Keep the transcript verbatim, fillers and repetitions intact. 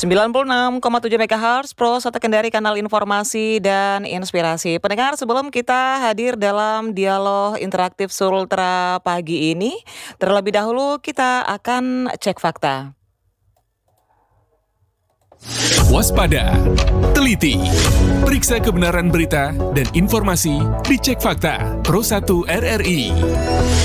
sembilan puluh enam koma tujuh megahertz Pro satu Kendari, kanal informasi dan inspirasi. Pendengar, sebelum kita hadir dalam dialog interaktif Sultra pagi ini, terlebih dahulu kita akan cek fakta. Waspada, teliti, periksa kebenaran berita dan informasi, dicek fakta Pro satu R R I.